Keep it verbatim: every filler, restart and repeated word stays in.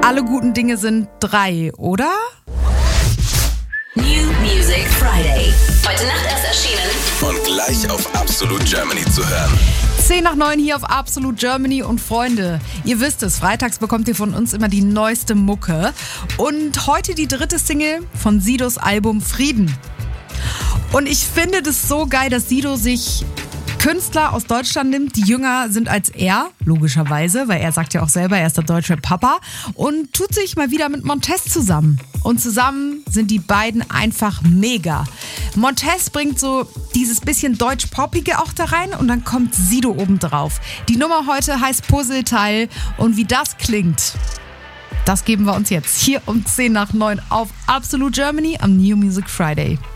Alle guten Dinge sind drei, oder? New Music Friday. Heute Nacht erst erschienen. Und gleich auf Absolute Germany zu hören. zehn nach neun hier auf Absolute Germany und Freunde, ihr wisst es, freitags bekommt ihr von uns immer die neueste Mucke. Und heute die dritte Single von Sidos Album Frieden. Und ich finde das so geil, dass Sido sich Künstler aus Deutschland nimmt, die jünger sind als er, logischerweise, weil er sagt ja auch selber, er ist der deutsche Papa, und tut sich mal wieder mit Montez zusammen. Und zusammen sind die beiden einfach mega. Montez bringt so dieses bisschen deutsch-poppige auch da rein und dann kommt Sido obendrauf. Die Nummer heute heißt Puzzleteil und wie das klingt, das geben wir uns jetzt hier um zehn nach neun auf Absolute Germany am New Music Friday.